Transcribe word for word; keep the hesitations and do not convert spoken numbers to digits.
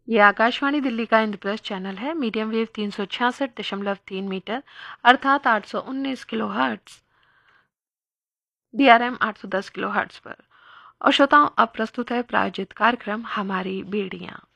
ये आकाशवाणी दिल्ली का इंद्रप्रस्थ चैनल है। मीडियम वेव तीन सौ छियासठ दशमलव तीन मीटर अर्थात आठ सौ उन्नीस kilo hertz, D R M आठ सौ दस किलो हर्ट्स पर। और श्रोताओं, अब प्रस्तुत है प्रायोजित कार्यक्रम हमारी बेड़ियाँ।